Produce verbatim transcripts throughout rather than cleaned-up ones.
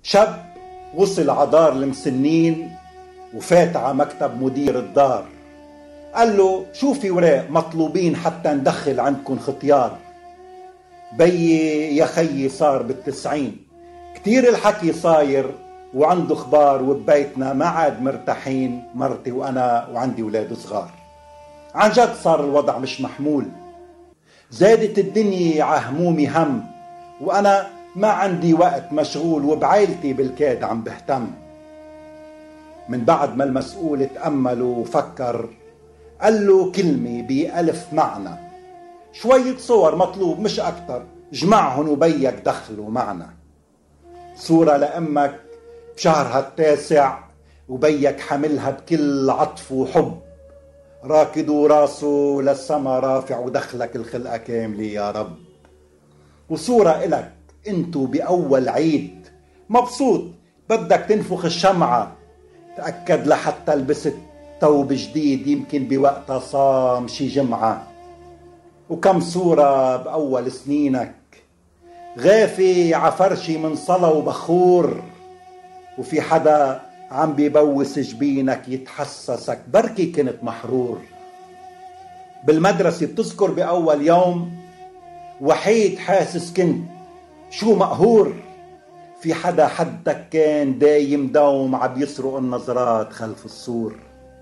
شاب وصل عدار المسنين وفات على مكتب مدير الدار. قال له شو في وراق مطلوبين حتى ندخل عندكم ختيار. بيي يا خيي صار بالتسعين، كتير الحكي صاير وعنده خبار، وببيتنا ما عاد مرتاحين مرتي وانا وعندي ولاد صغار. عن جد صار الوضع مش محمول، زادت الدنيا عهمومي هم، وانا ما عندي وقت مشغول وبعيلتي بالكاد عم بهتم. من بعد ما المسؤول تأمل وفكر قال له كلمة بألف معنى، شوية صور مطلوب مش أكتر، جمعهن وبيك دخلوا معنا. صورة لأمك بشهرها التاسع وبيك حملها بكل عطف وحب، راكد راسه للسما رافع ودخلك الخلقة كاملة يا رب. وصورة إلك انتو بأول عيد مبسوط بدك تنفخ الشمعة، تأكد لحتى لبست توب جديد يمكن بوقتها صام شي جمعة. وكم صورة بأول سنينك غافي عفرشي من صلا وبخور، وفي حدا عم بيبوس جبينك يتحسسك بركي كنت محرور. بالمدرسة بتذكر بأول يوم وحيد حاسس كنت شو مقهور، في حدا حدك كان دايم دوم عم يسرق النظرات خلف السور.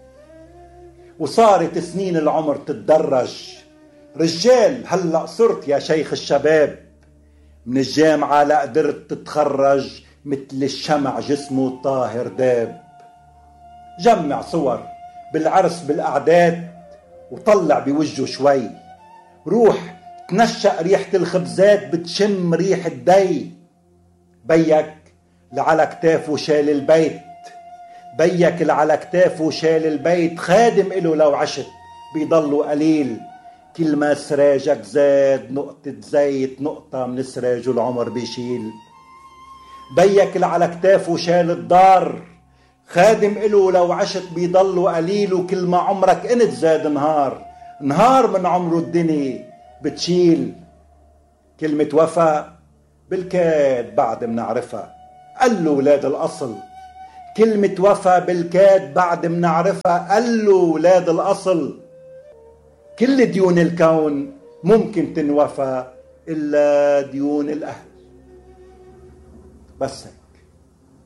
وصارت سنين العمر تتدرج، رجال هلأ صرت يا شيخ الشباب، من الجامعة لا قدرت تتخرج مثل الشمع جسمه الطاهر داب. جمع صور بالعرس بالأعداد وطلع بوجهه شوي، روح تنشأ ريحة الخبزات بتشم ريحة دي. بيك لعلى كتافه شال البيت، بيك لعلى كتافه شال البيت، خادم إله لو عشت بيضله قليل، كل ما سراجك زاد نقطة زيت نقطة من سراج العمر بيشيل. بيك لعلى كتافه شال الدار، خادم إله لو عشت بيضله قليل، وكل ما عمرك انت زاد نهار، نهار من عمره الدنيا بتشيل. كلمة وفا بالكاد بعد منعرفها، قال له ولاد الأصل. كلمة وفا بالكاد بعد منعرفها، قال له ولاد الأصل. كل ديون الكون ممكن تنوفى إلا ديون الأهل. بس